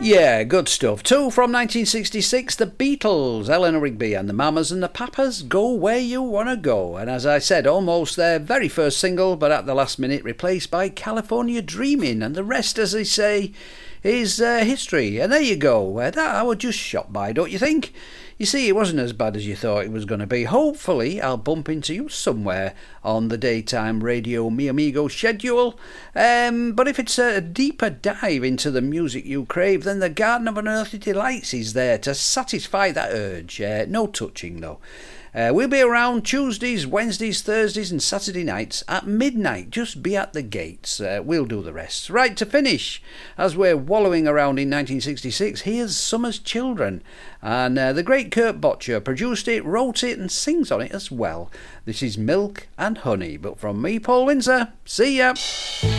Yeah, good stuff. Two from 1966, the Beatles, Eleanor Rigby and the Mamas and the Papas, Go Where You Wanna Go. And as I said, almost their very first single, but at the last minute replaced by California Dreamin'. And the rest, as they say, is history. And there you go. That I was just shot by, don't you think? You see, it wasn't as bad as you thought it was going to be. Hopefully, I'll bump into you somewhere on the daytime radio Mi Amigo schedule. But if it's a deeper dive into the music you crave, then the Garden of Unearthly Delights is there to satisfy that urge. No touching, though. We'll be around Tuesdays, Wednesdays, Thursdays and Saturday nights at midnight. Just be at the gates. We'll do the rest. Right, to finish, as we're wallowing around in 1966, here's Summer's Children. And the great Kurt Botcher produced it, wrote it and sings on it as well. This is Milk and Honey. But from me, Paul Windsor, see ya!